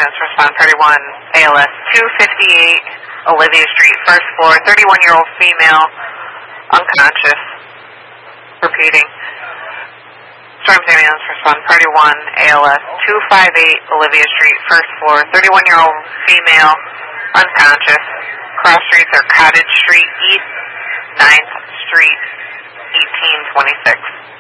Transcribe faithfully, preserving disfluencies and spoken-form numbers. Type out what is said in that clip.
ambulance respond, party one, A L S two fifty-eight, Olivia Street, first floor, thirty-one-year-old female, unconscious. Repeating. Storms ambulance respond, party one, A L S two fifty-eight, Olivia Street, first floor, thirty-one-year-old female, unconscious. Cross streets are Cottage Street East, ninth Street, eighteen twenty-six.